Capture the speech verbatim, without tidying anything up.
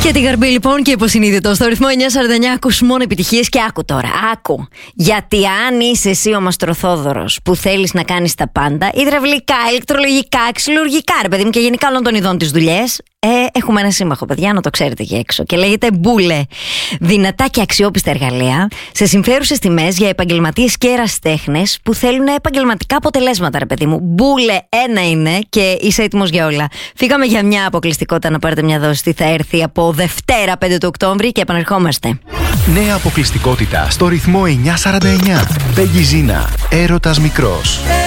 Και τη Γαρμπή λοιπόν και υποσυνείδητο στο ρυθμό εννιά σαράντα εννιά ακούς μόνο επιτυχίες και άκου τώρα, άκου. Γιατί αν είσαι εσύ ο Μαστροθόδωρος που θέλεις να κάνεις τα πάντα, υδραυλικά, ηλεκτρολογικά, ξυλουργικά, ρε παιδί μου, και γενικά όλων των ειδών τις δουλειές, ε, έχουμε ένα σύμμαχο, παιδιά, να το ξέρετε και έξω. Και λέγεται Μπούλε. Δυνατά και αξιόπιστα εργαλεία σε συμφέρουσες τιμές για επαγγελματίες και ερασιτέχνες που θέλουν επαγγελματικά αποτελέσματα, ρε παιδί μου. Μπούλε, ένα είναι και είσαι έτοιμος για όλα. Φύγαμε για μια αποκλειστικότητα να πάρετε μια δόση. Τι θα έρθει από Δευτέρα πέντε του Οκτώβρη και επανερχόμαστε. Νέα αποκλειστικότητα στο ρυθμό εννιά σαράντα εννιά. Πέγγι Ζίνα, έρωτας μικρός.